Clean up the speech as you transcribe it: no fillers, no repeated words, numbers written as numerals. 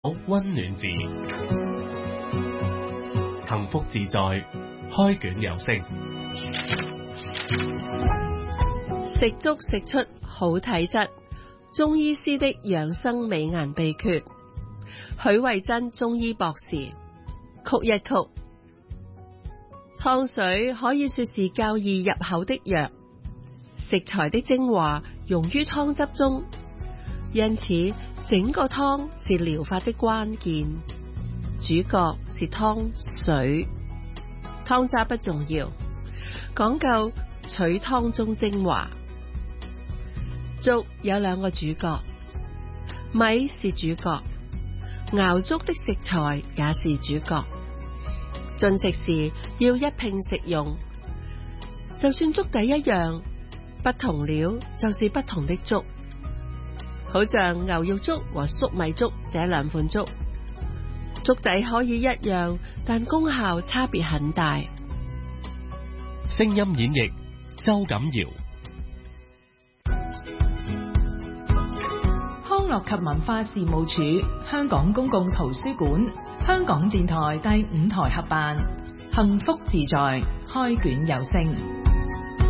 溫暖字，幸福自在，開卷有聲。 食粥食出好體質，中醫師的養生美顏秘訣。許慧珍中醫博士。曲一曲，湯水可以說是較易入口的藥，食材的精華溶於湯汁中，因此整個湯是療法的關鍵，主角是湯水。湯渣不重要，講究取湯中精華。粥有兩個主角，米是主角，熬粥的食材也是主角。進食時要一併食用，就算粥底一樣，不同料就是不同的粥。好像牛肉粥和粟米粥這兩款粥，粥底可以一樣，但功效差別很大。 聲音演繹周錦堯。 康樂及文化事務署、香港公共圖書館、香港電台第5台合辦，幸福自在，開卷有聲。